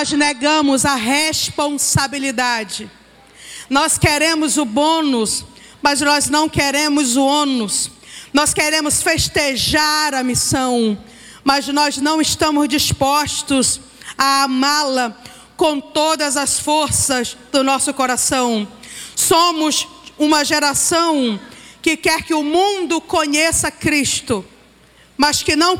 nós negamos a responsabilidade. Nós queremos o bônus, mas nós não queremos o ônus. Nós queremos festejar a missão, mas nós não estamos dispostos a amá-la com todas as forças do nosso coração. Somos uma geração que quer que o mundo conheça Cristo, mas que não